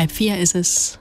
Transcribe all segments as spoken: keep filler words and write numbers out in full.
Halb vier ist es.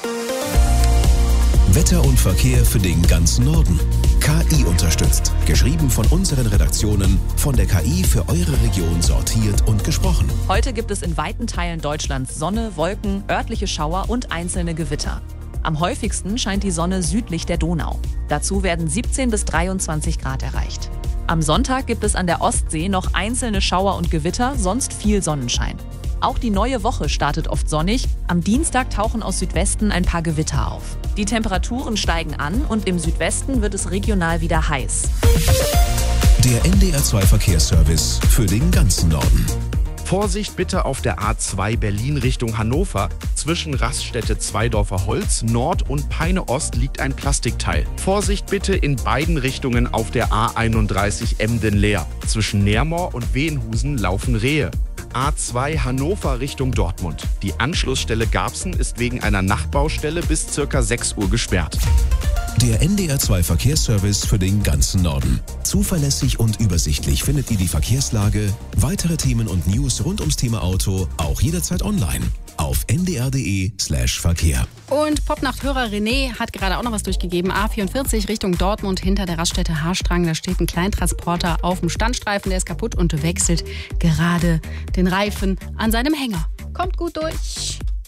Wetter und Verkehr für den ganzen Norden. K I unterstützt. Geschrieben von unseren Redaktionen, von der K I für eure Region sortiert und gesprochen. Heute gibt es in weiten Teilen Deutschlands Sonne, Wolken, örtliche Schauer und einzelne Gewitter. Am häufigsten scheint die Sonne südlich der Donau. Dazu werden siebzehn bis dreiundzwanzig Grad erreicht. Am Sonntag gibt es an der Ostsee noch einzelne Schauer und Gewitter, sonst viel Sonnenschein. Auch die neue Woche startet oft sonnig. Am Dienstag tauchen aus Südwesten ein paar Gewitter auf. Die Temperaturen steigen an und im Südwesten wird es regional wieder heiß. Der N D R zwei Verkehrsservice für den ganzen Norden. Vorsicht bitte auf der A zwei Berlin Richtung Hannover. Zwischen Raststätte Zweidorfer Holz Nord und Peine Ost liegt ein Plastikteil. Vorsicht bitte in beiden Richtungen auf der A einunddreißig Emden-Leer. Zwischen Neermoor und Wehenhusen laufen Rehe. A zwei Hannover Richtung Dortmund. Die Anschlussstelle Garbsen ist wegen einer Nachtbaustelle bis ca. sechs Uhr gesperrt. Der N D R zwei Verkehrsservice für den ganzen Norden. Zuverlässig und übersichtlich findet ihr die Verkehrslage, weitere Themen und News rund ums Thema Auto auch jederzeit online auf n d r punkt d e slash verkehr. Und Popnacht-Hörer René hat gerade auch noch was durchgegeben. A vierundvierzig Richtung Dortmund hinter der Raststätte Haarstrang. Da steht ein Kleintransporter auf dem Standstreifen, der ist kaputt und wechselt gerade den Reifen an seinem Hänger. Kommt gut durch.